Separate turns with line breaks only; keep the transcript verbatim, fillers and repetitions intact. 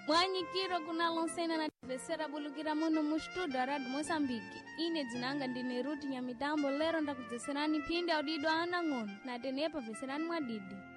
Mwanyikiro kuna lonsena na vesera bulukira muno mu studio Radio Mozambique. Ine dzinanga ndine Ruti Nyamitambo lero ndakudziserani pindi audido ana ng'ono na tenepa veserani mwadidi.